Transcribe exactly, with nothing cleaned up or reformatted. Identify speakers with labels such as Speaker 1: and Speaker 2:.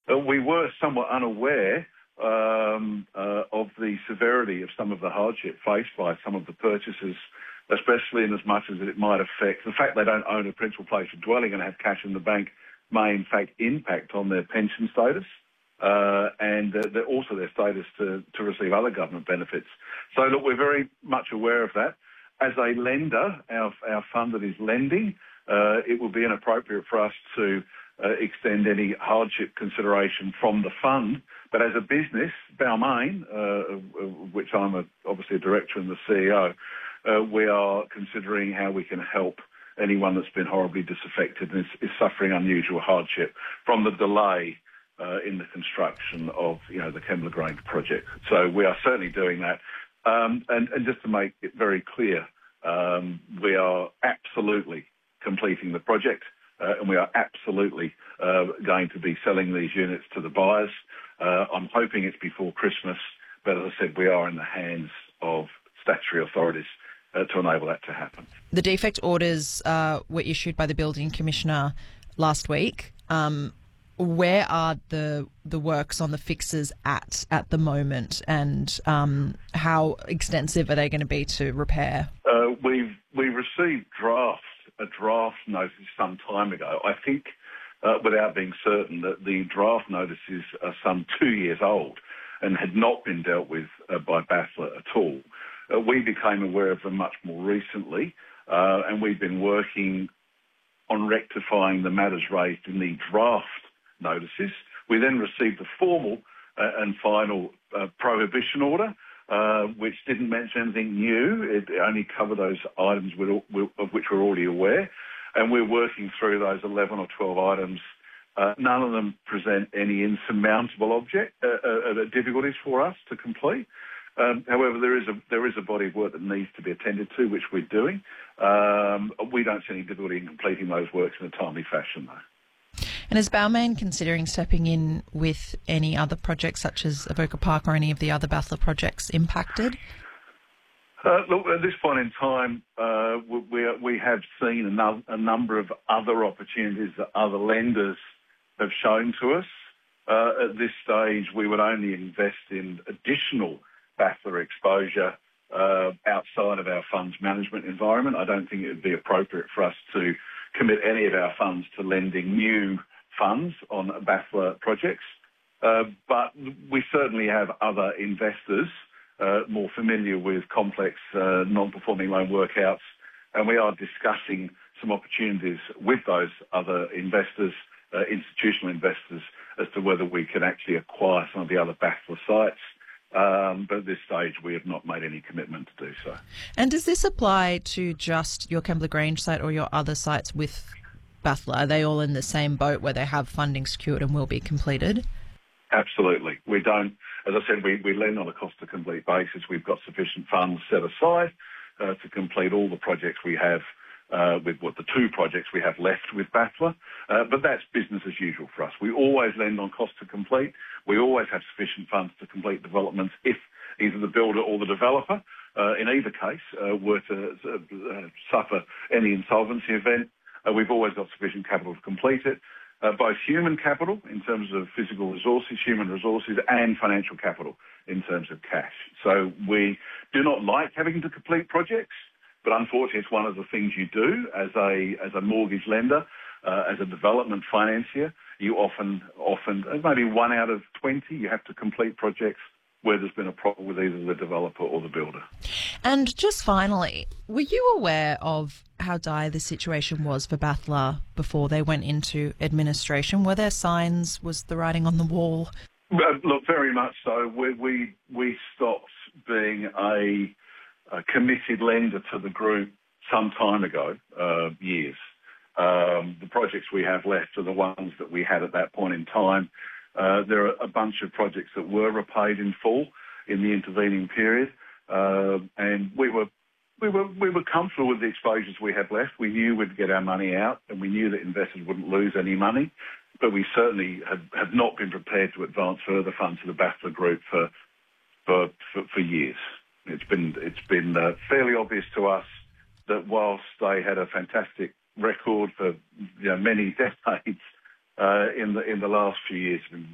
Speaker 1: uh, we were somewhat unaware um, uh, of the severity of some of the hardship faced by some of the purchasers, especially in as much as it might affect the fact they don't own a principal place of dwelling and have cash in the bank may in fact impact on their pension status uh, and uh, also their status to, to receive other government benefits. So look, we're very much aware of that. As a lender, our, our fund that is lending, uh, it will be inappropriate for us to uh, extend any hardship consideration from the fund. But as a business, Balmain, uh, which I'm a, obviously a director and the C E O, uh, we are considering how we can help anyone that's been horribly disaffected and is, is suffering unusual hardship from the delay uh, in the construction of, you know, the Kembla Grange project. So we are certainly doing that. Um, and, and just to make it very clear, um, we are absolutely completing the project uh, and we are absolutely uh, going to be selling these units to the buyers. Uh, I'm hoping it's before Christmas, but as I said, we are in the hands of statutory authorities Uh, to enable that to happen.
Speaker 2: The defect orders uh, were issued by the Building Commissioner last week. Um, where are the the works on the fixes at at the moment, and um, how extensive are they going to be to repair?
Speaker 1: Uh, we've we received draft a draft notice some time ago. I think, uh, without being certain, that the draft notices are some two years old and had not been dealt with uh, by B A F L A at all. Uh, we became aware of them much more recently, uh, and we've been working on rectifying the matters raised in the draft notices. We then received the formal uh, and final uh, prohibition order, uh, which didn't mention anything new. It only covered those items with, of which we're already aware, and we're working through those eleven or twelve items. Uh, none of them present any insurmountable object uh, uh, difficulties for us to complete. Um, however, there is a there is a body of work that needs to be attended to, which we're doing. Um, we don't see any difficulty in completing those works in a timely fashion, though.
Speaker 2: And is Balmain considering stepping in with any other projects, such as Avoca Park or any of the other B A F L A projects impacted?
Speaker 1: Uh, look, at this point in time, uh, we we have seen a, no, a number of other opportunities that other lenders have shown to us. Uh, at this stage, we would only invest in additional B A F L A exposure uh, outside of our funds management environment. I don't think it would be appropriate for us to commit any of our funds to lending new funds on B A F L A projects. Uh, but we certainly have other investors uh, more familiar with complex uh, non-performing loan workouts, and we are discussing some opportunities with those other investors, uh, institutional investors, as to whether we can actually acquire some of the other B A F L A sites. Um, but at this stage, we have not made any commitment to do so.
Speaker 2: And does this apply to just your Kembla Grange site or your other sites with B A F L A? Are they all in the same boat where they have funding secured and will be completed?
Speaker 1: Absolutely. We don't, as I said, we, we lend on a cost-to-complete basis. We've got sufficient funds set aside uh, to complete all the projects we have Uh, with what the two projects we have left with B A F L A, uh, but that's business as usual for us. We always lend on cost to complete. We always have sufficient funds to complete developments if either the builder or the developer, uh, in either case, uh, were to uh, suffer any insolvency event. Uh, we've always got sufficient capital to complete it, uh, both human capital in terms of physical resources, human resources, and financial capital in terms of cash. So we do not like having to complete projects, but unfortunately, it's one of the things you do as a as a mortgage lender, uh, as a development financier. You often, often, maybe one out of twenty, you have to complete projects where there's been a problem with either the developer or the builder.
Speaker 2: And just finally, were you aware of how dire the situation was for B A F L A before they went into administration? Were there signs? Was the writing on the wall?
Speaker 1: Uh, look, very much so. We we we stopped being a a committed lender to the group some time ago, uh, years. Um, the projects we have left are the ones that we had at that point in time. Uh, there are a bunch of projects that were repaid in full in the intervening period, uh, and we were we were we were comfortable with the exposures we had left. We knew we'd get our money out, and we knew that investors wouldn't lose any money. But we certainly have, have not been prepared to advance further funds to the B A F L A group for for for, for years. It's been it's been uh, fairly obvious to us that whilst they had a fantastic record for, you know, many decades, uh, in the in the last few years,